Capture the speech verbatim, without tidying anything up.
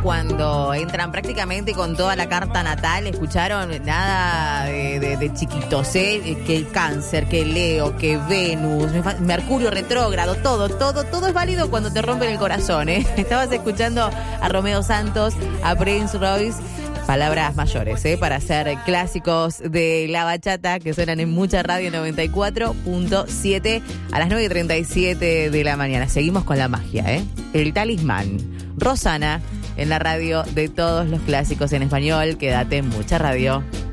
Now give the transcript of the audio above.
cuando entran prácticamente con toda la carta natal, escucharon nada de, de, de chiquitos, ¿eh? Que el cáncer, que Leo, que Venus, Mercurio retrógrado, todo, todo, todo es válido cuando te rompen el corazón, ¿eh? Estabas escuchando a Romeo Santos, a Prince Royce. Palabras mayores, ¿eh? Para hacer clásicos de la bachata que suenan en Mucha Radio noventa y cuatro punto siete a las nueve y treinta y siete de la mañana. Seguimos con la magia, ¿eh? El talismán. Rosana en la radio de todos los clásicos en español. Quédate en Mucha Radio.